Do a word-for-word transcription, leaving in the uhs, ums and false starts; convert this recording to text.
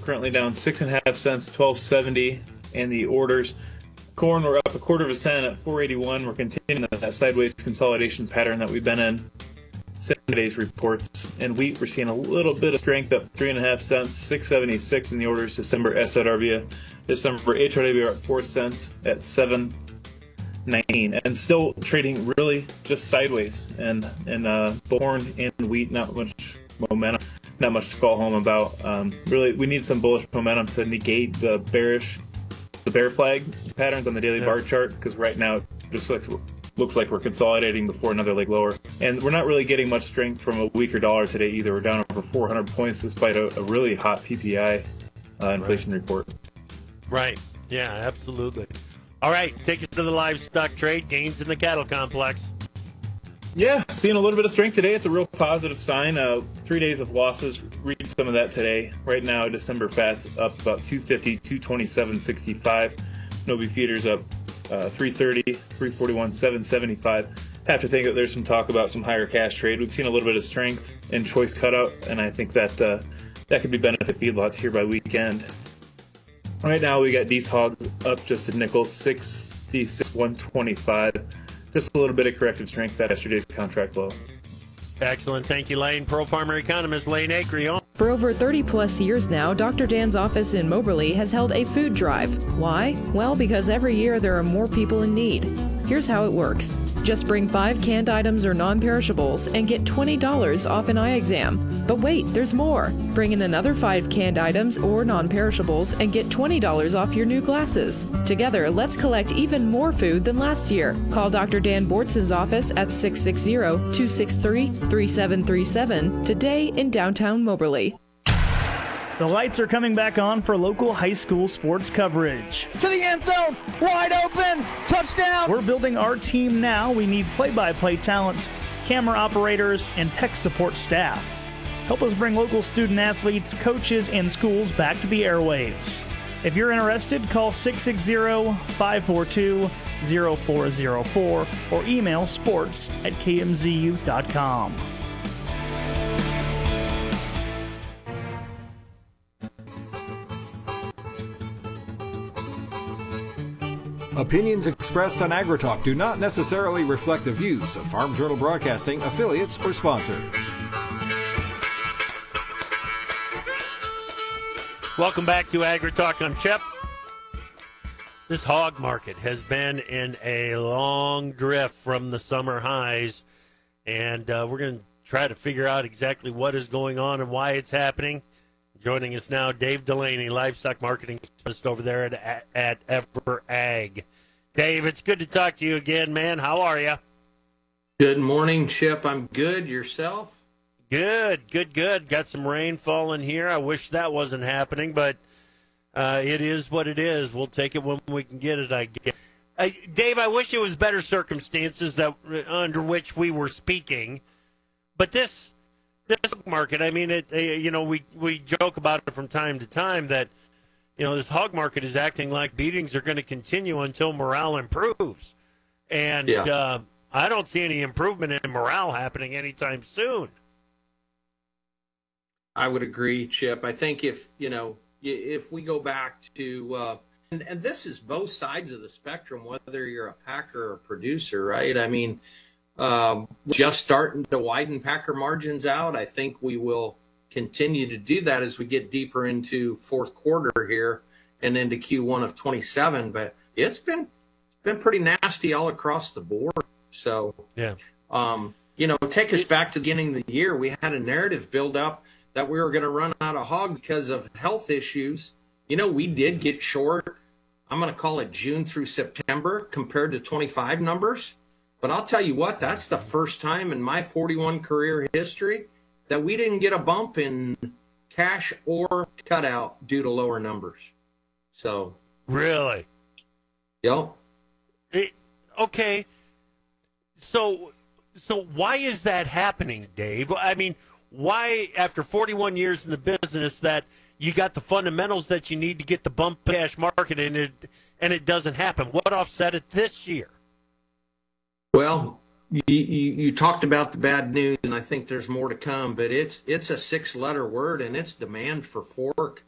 currently down six and a half cents, twelve seventy, and the orders. Corn, we're up a quarter of a cent at four eighty-one. We're continuing that sideways consolidation pattern that we've been in. Seven days reports. And wheat, we're seeing a little bit of strength, up three and a half cents, six seventy-six in the orders. December S R W, December H R W are up four cents at seven nineteen, and still trading really just sideways. And and uh, corn and wheat, not much momentum. Not much to call home about. Um, really, we need some bullish momentum to negate the bearish, the bear flag patterns on the daily yeah. bar chart, because right now it just looks, looks like we're consolidating before another leg lower. And we're not really getting much strength from a weaker dollar today either. We're down over four hundred points despite a, a really hot P P I uh, inflation right. report. Right. Yeah, absolutely. All right, take us to the livestock trade, gains in the cattle complex. Yeah, seeing a little bit of strength today. It's a real positive sign. Uh, three days of losses. Read some of that today. Right now, December fats up about two fifty, two twenty-seven sixty-five. No beef feeders up uh, three thirty, three forty-one, seven seventy-five. Have to think that there's some talk about some higher cash trade. We've seen a little bit of strength in choice cutout, and I think that uh, that could be benefit feedlots here by weekend. Right now, we got these hogs up just a nickel, sixty-six, one twenty-five. Just a little bit of corrective strength at yesterday's contract low. Excellent. Thank you, Lane. Pro Farmer Economist Lane Acre. For over thirty plus years now, Doctor Dan's office in Moberly has held a food drive. Why? Well, because every year there are more people in need. Here's how it works. Just bring five canned items or non-perishables and get twenty dollars off an eye exam. But wait, there's more. Bring in another five canned items or non-perishables and get twenty dollars off your new glasses. Together, let's collect even more food than last year. Call Doctor Dan Bortson's office at six six zero, two six three, three seven three seven today in downtown Moberly. The lights are coming back on for local high school sports coverage. To the end zone, wide open, touchdown! We're building our team now. We need play-by-play talent, camera operators, and tech support staff. Help us bring local student athletes, coaches, and schools back to the airwaves. If you're interested, call six six zero, five four two, zero four zero four or email sports at k m z u dot com. Opinions expressed on AgriTalk do not necessarily reflect the views of Farm Journal Broadcasting, affiliates, or sponsors. Welcome back to AgriTalk. I'm Chip. This hog market has been in a long drift from the summer highs, and uh, we're going to try to figure out exactly what is going on and why it's happening. Joining us now, Dave Delaney, livestock marketing specialist over there at, at Ever Ag. Dave, it's good to talk to you again, man. How are you? Good morning, Chip. I'm good. Yourself? Good, good, good. Got some rain falling here. I wish that wasn't happening, but uh, it is what it is. We'll take it when we can get it, I guess. Uh, Dave, I wish it was better circumstances that under which we were speaking, but this this market, I mean, it. Uh, you know, we we joke about it from time to time that, you know, this hog market is acting like beatings are going to continue until morale improves, and yeah. uh, I don't see any improvement in morale happening anytime soon. I would agree, Chip. I think if, you know, if we go back to, uh, and, and this is both sides of the spectrum, whether you're a packer or a producer, right? I mean, um, just starting to widen packer margins out. I think we will continue to do that as we get deeper into fourth quarter here and into Q one of twenty-seven. But it's been it's been pretty nasty all across the board. So, yeah, um, you know, take us back to the beginning of the year. We had a narrative build up that we were going to run out of hog because of health issues. You know, we did get short. I'm going to call it June through September compared to twenty-five numbers. But I'll tell you what, that's the first time in my forty-one career history that we didn't get a bump in cash or cutout due to lower numbers. So. Really? Yep. It, okay. So, so why is that happening, Dave? I mean, why, after forty-one years in the business, that you got the fundamentals that you need to get the bump cash market and it, and it doesn't happen? What offset it this year? Well, you, you, you talked about the bad news, and I think there's more to come, but it's it's a six-letter word, and it's demand for pork.